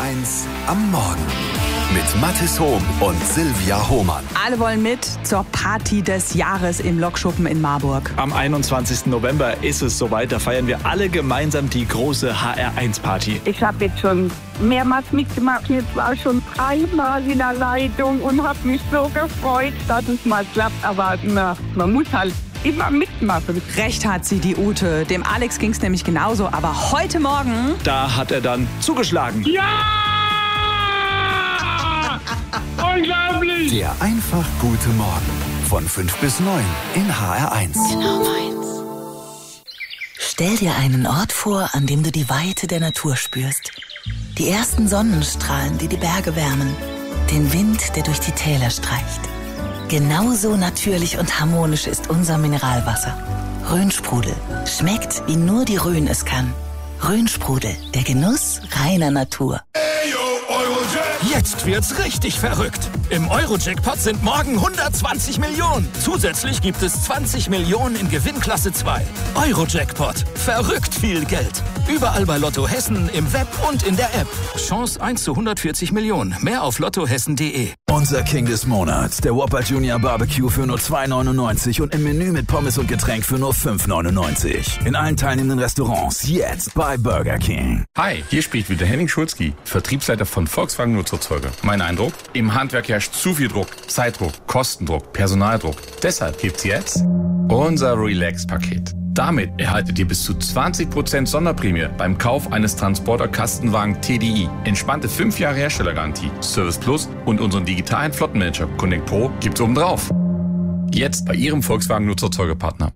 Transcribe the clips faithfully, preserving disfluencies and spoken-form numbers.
eins am Morgen mit Mathis Hohm und Silvia Hohmann. Alle wollen mit zur Party des Jahres im Lokschuppen in Marburg. Am einundzwanzigsten November ist es soweit. Da feiern wir alle gemeinsam die große H R eins Party. Ich habe jetzt schon mehrmals mitgemacht. Jetzt war ich schon dreimal in der Leitung und habe mich so gefreut, dass es mal klappt. Aber na, man muss halt immer mitmachen. Recht hat sie, die Ute. Dem Alex ging es nämlich genauso. Aber heute Morgen... Da hat er dann zugeschlagen. Ja! Unglaublich! Der einfach gute Morgen von fünf bis neun in H R eins. Genau meins. Stell dir einen Ort vor, an dem du die Weite der Natur spürst. Die ersten Sonnenstrahlen, die die Berge wärmen. Den Wind, der durch die Täler streicht. Genauso natürlich und harmonisch ist unser Mineralwasser. Rhönsprudel. Schmeckt, wie nur die Rhön es kann. Rhönsprudel, der Genuss reiner Natur. Jetzt wird's richtig verrückt. Im Euro-Jackpot sind morgen hundertzwanzig Millionen. Zusätzlich gibt es zwanzig Millionen in Gewinnklasse zwei. Euro-Jackpot. Verrückt viel Geld. Überall bei Lotto Hessen, im Web und in der App. Chance eins zu hundertvierzig Millionen. Mehr auf lottohessen punkt de. Unser King des Monats, der Whopper Junior Barbecue für nur zwei neunundneunzig und im Menü mit Pommes und Getränk für nur fünf neunundneunzig. In allen teilnehmenden Restaurants jetzt bei Burger King. Hi, hier spricht wieder Henning Schulzki, Vertriebsleiter von Volkswagen Nutzerzeuger. Mein Eindruck? Im Handwerk herrscht zu viel Druck, Zeitdruck, Kostendruck, Personaldruck. Deshalb gibt's jetzt unser Relax-Paket. Damit erhaltet ihr bis zu zwanzig Prozent Sonderprämie beim Kauf eines Transporter-Kastenwagen T D I. Entspannte fünf Jahre Herstellergarantie, Service Plus und unseren digitalen Flottenmanager Connect Pro gibt's obendrauf. Jetzt bei Ihrem Volkswagen Nutzerzeugerpartner.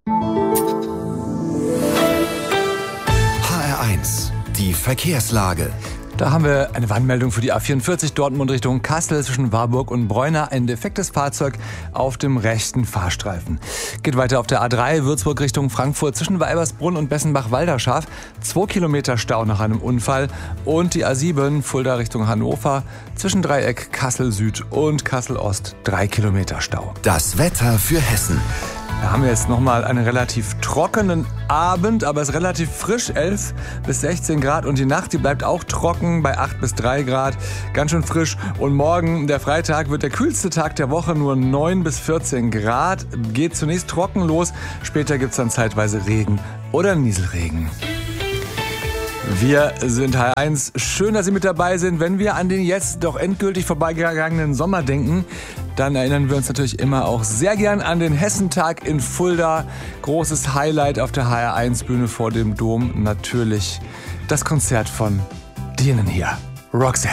H R eins, die Verkehrslage. Da haben wir eine Warnmeldung für die A vierundvierzig Dortmund Richtung Kassel zwischen Warburg und Bräuna. Ein defektes Fahrzeug auf dem rechten Fahrstreifen. Geht weiter auf der A drei Würzburg Richtung Frankfurt zwischen Weibersbrunn und Bessenbach-Walderschaf. Zwei Kilometer Stau nach einem Unfall. Und die A sieben Fulda Richtung Hannover zwischen Dreieck Kassel Süd und Kassel Ost. Drei Kilometer Stau. Das Wetter für Hessen. Da haben wir jetzt nochmal einen relativ trockenen Abend, aber es ist relativ frisch, elf bis sechzehn Grad. Und die Nacht, die bleibt auch trocken bei acht bis drei Grad, ganz schön frisch. Und morgen, der Freitag, wird der kühlste Tag der Woche, nur neun bis vierzehn Grad. Geht zunächst trocken los, später gibt's dann zeitweise Regen oder Nieselregen. Wir sind H R eins. Schön, dass Sie mit dabei sind. Wenn wir an den jetzt doch endgültig vorbeigegangenen Sommer denken, dann erinnern wir uns natürlich immer auch sehr gern an den Hessentag in Fulda. Großes Highlight auf der H R eins Bühne vor dem Dom. Natürlich das Konzert von denen hier, Roxette.